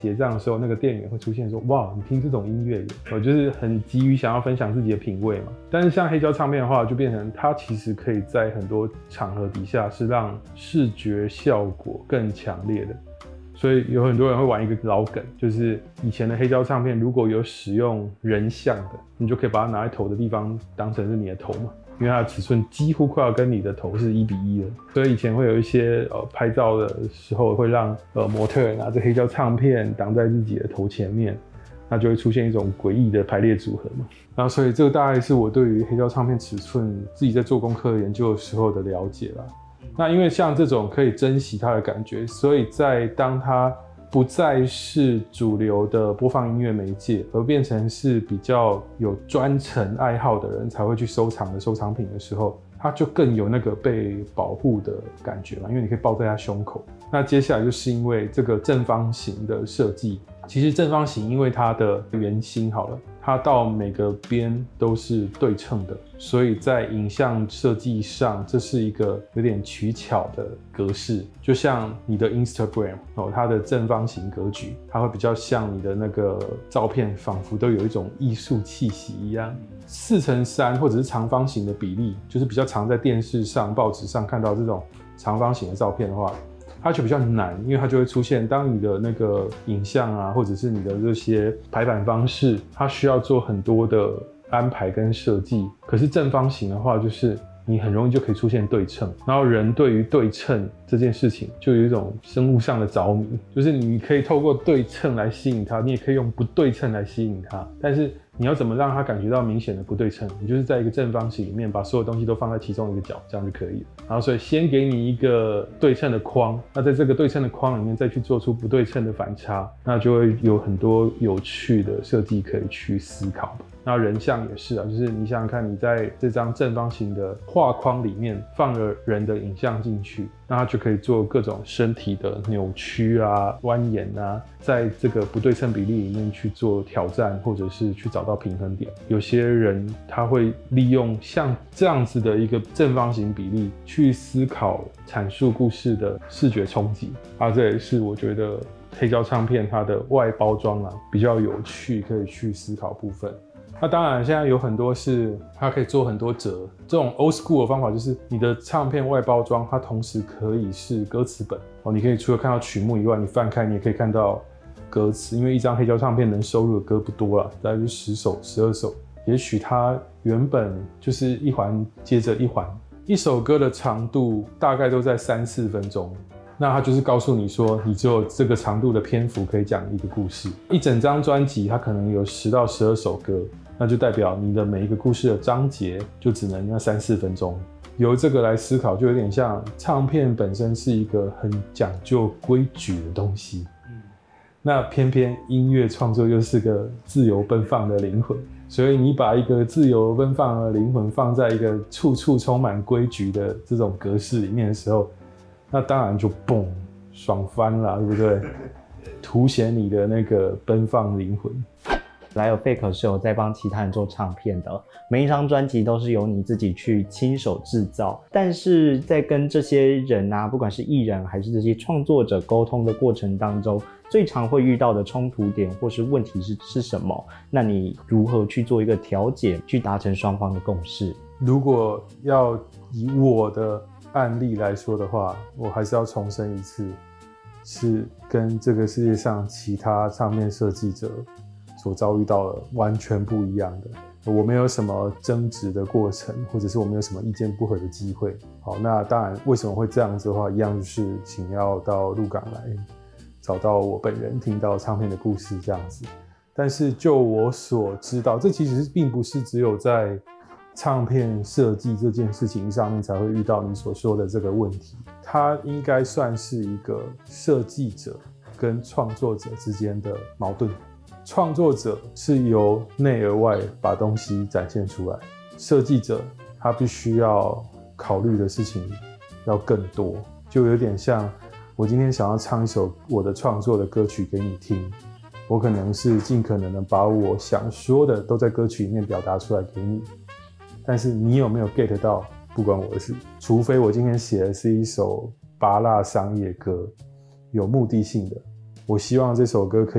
结账的时候，那个店员会出现说：“哇，你听这种音乐，我就是很急于想要分享自己的品味嘛。”但是像黑胶唱片的话，就变成它其实可以在很多场合底下是让视觉效果更强烈的。所以有很多人会玩一个老梗，就是以前的黑胶唱片如果有使用人像的，你就可以把它拿在头的地方当成是你的头嘛。因为它的尺寸几乎快要跟你的头是1:1的，所以以前会有一些拍照的时候会让模特儿拿着黑胶唱片挡在自己的头前面，那就会出现一种诡异的排列组合嘛。然后所以这个大概是我对于黑胶唱片尺寸自己在做功课研究的时候的了解啦。那因为像这种可以珍惜它的感觉，所以在当它不再是主流的播放音乐媒介，而变成是比较有专程爱好的人才会去收藏的收藏品的时候，它就更有那个被保护的感觉嘛，因为你可以抱在它胸口。那接下来就是因为这个正方形的设计，其实正方形因为它的圆心好了，它到每个边都是对称的，所以在影像设计上，这是一个有点取巧的格式。就像你的 Instagram 它的正方形格局，它会比较像你的那个照片，仿佛都有一种艺术气息一样。4:3或者是长方形的比例，就是比较常在电视上、报纸上看到这种长方形的照片的话，它就比较难，因为它就会出现，当你的那个影像啊，或者是你的这些排版方式，它需要做很多的安排跟设计。可是正方形的话，就是你很容易就可以出现对称，然后人对于对称这件事情就有一种生物上的着迷，就是你可以透过对称来吸引它，你也可以用不对称来吸引它，但是你要怎么让它感觉到明显的不对称？你就是在一个正方形里面把所有东西都放在其中一个角，这样就可以了。然后所以先给你一个对称的框，那在这个对称的框里面再去做出不对称的反差，那就会有很多有趣的设计可以去思考。那人像也是啊，就是你想想看，你在这张正方形的画框里面放了人的影像进去，那它就可以做各种身体的扭曲啊、蜿蜒啊，在这个不对称比例里面去做挑战，或者是去找到平衡点。有些人他会利用像这样子的一个正方形比例去思考阐述故事的视觉冲击啊，这也是我觉得黑胶唱片它的外包装啊比较有趣，可以去思考部分。那当然，现在有很多是它可以做很多折。这种 old school 的方法就是你的唱片外包装，它同时可以是歌词本哦。你可以除了看到曲目以外，你翻开你也可以看到歌词，因为一张黑胶唱片能收录的歌不多啦，大概就10首、12首。也许它原本就是一环接着一环，一首歌的长度大概都在3-4分钟。那它就是告诉你说，你只有这个长度的篇幅可以讲一个故事。一整张专辑它可能有10到12首歌，那就代表你的每一个故事的章节就只能那3-4分钟。由这个来思考，就有点像唱片本身是一个很讲究规矩的东西，那偏偏音乐创作又是个自由奔放的灵魂，所以你把一个自由奔放的灵魂放在一个处处充满规矩的这种格式里面的时候，那当然就蹦爽翻了，对不对？凸显你的那个奔放灵魂。 来有 Fake 是有在帮其他人做唱片的，每一张专辑都是由你自己去亲手制造，但是在跟这些人啊，不管是艺人还是这些创作者沟通的过程当中，最常会遇到的冲突点或是问题是什么？那你如何去做一个调解，去达成双方的共识？ 如果要以我的案例来说的话，我还是要重申一次，是跟这个世界上其他唱片设计者所遭遇到的完全不一样的。我没有什么争执的过程，或者是我没有什么意见不合的机会。好，那当然为什么会这样子的话，一样就是请要到鹿港来找到我本人，听到唱片的故事这样子。但是就我所知道，这其实并不是只有在唱片设计这件事情上面才会遇到你所说的这个问题，它应该算是一个设计者跟创作者之间的矛盾。创作者是由内而外把东西展现出来，设计者他必须要考虑的事情要更多，就有点像我今天想要唱一首我的创作的歌曲给你听，我可能是尽可能的把我想说的都在歌曲里面表达出来给你，但是你有没有 get 到不关我的事，除非我今天写的是一首芭乐商业歌，有目的性的，我希望这首歌可以